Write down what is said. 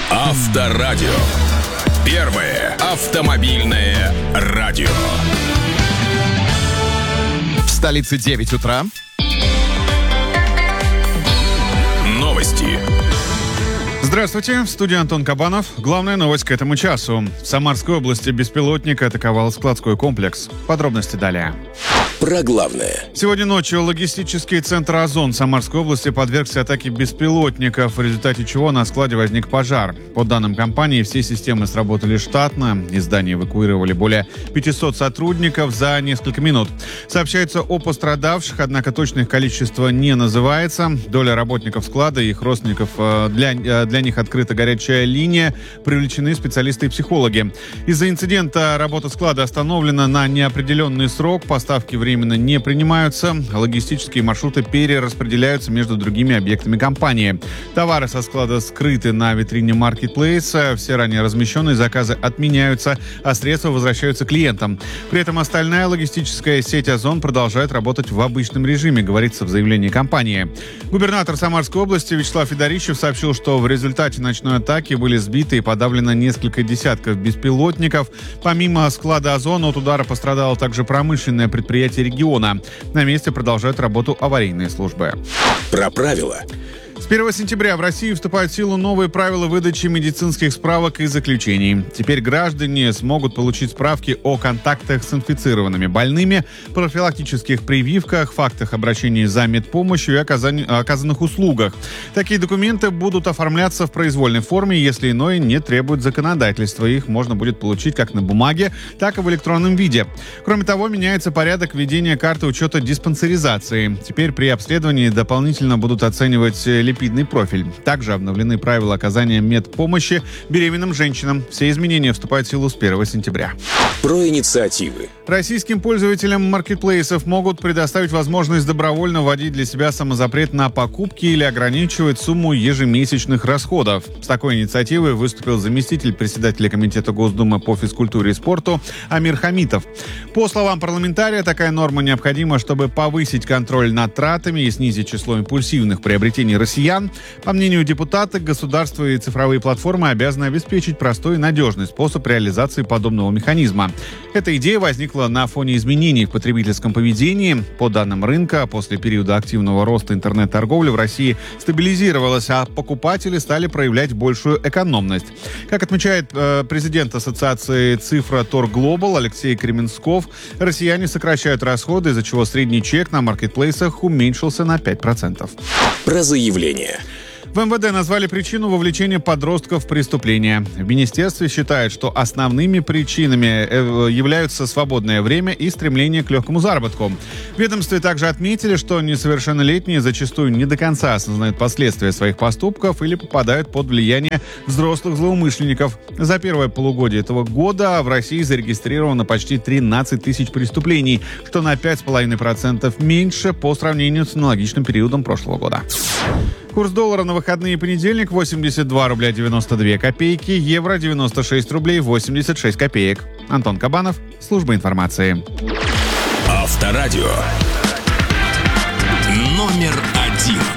Авторадио. Первое автомобильное радио. В столице 9 утра. Новости. Здравствуйте, в студии Антон Кабанов. Главная новость к этому часу. В Самарской области беспилотник атаковал складской комплекс. Подробности далее. Про главное. Сегодня ночью логистический центр «Озон» Самарской области подвергся атаке беспилотников, в результате чего на складе возник пожар. По данным компании, все системы сработали штатно. Из здания эвакуировали более 500 сотрудников за несколько минут. Сообщается о пострадавших, однако точное их количество не называется. Доля работников склада и их родственников, для них открыта горячая линия, привлечены специалисты и психологи. Из-за инцидента работа склада остановлена на неопределенный срок, поставки временно не принимаются, логистические маршруты перераспределяются между другими объектами компании. Товары со склада скрыты на витрине маркетплейса, все ранее размещенные заказы отменяются, а средства возвращаются клиентам. При этом остальная логистическая сеть «Озон» продолжает работать в обычном режиме, говорится в заявлении компании. Губернатор Самарской области Вячеслав Федорищев сообщил, что в результате ночной атаки были сбиты и подавлено несколько десятков беспилотников. Помимо склада «Озон» от удара пострадало также промышленное предприятие региона. На месте продолжают работу аварийные службы. Про правила. С 1 сентября в России вступают в силу новые правила выдачи медицинских справок и заключений. Теперь граждане смогут получить справки о контактах с инфицированными больными, профилактических прививках, фактах обращений за медпомощью и оказанных услугах. Такие документы будут оформляться в произвольной форме, если иное не требует законодательства. Их можно будет получить как на бумаге, так и в электронном виде. Кроме того, меняется порядок ведения карты учета диспансеризации. Теперь при обследовании дополнительно будут оценивать липидный профиль. Также обновлены правила оказания медпомощи беременным женщинам. Все изменения вступают в силу с 1 сентября. Про инициативы. Российским пользователям маркетплейсов могут предоставить возможность добровольно вводить для себя самозапрет на покупки или ограничивать сумму ежемесячных расходов. С такой инициативой выступил заместитель председателя Комитета Госдумы по физкультуре и спорту Амир Хамитов. По словам парламентария, такая норма необходима, чтобы повысить контроль над тратами и снизить число импульсивных приобретений россиян. По мнению депутата, государство и цифровые платформы обязаны обеспечить простой и надежный способ реализации подобного механизма. Эта идея возникла на фоне изменений в потребительском поведении. По данным рынка, после периода активного роста интернет-торговли в России стабилизировалась, а покупатели стали проявлять большую экономность. Как отмечает президент Ассоциации «Цифра Торг Глобал» Алексей Кременсков, россияне сокращают расходы, из-за чего средний чек на маркетплейсах уменьшился на 5%. Про заявление. В МВД назвали причину вовлечения подростков в преступления. В министерстве считают, что основными причинами являются свободное время и стремление к легкому заработку. В ведомстве также отметили, что несовершеннолетние зачастую не до конца осознают последствия своих поступков или попадают под влияние взрослых злоумышленников. За первое полугодие этого года в России зарегистрировано почти 13 тысяч преступлений, что на 5,5% меньше по сравнению с аналогичным периодом прошлого года. Курс доллара на выходные понедельник 82 рубля 92 копейки, евро 96 рублей 86 копеек. Антон Кабанов, служба информации. Авторадио. Номер 1.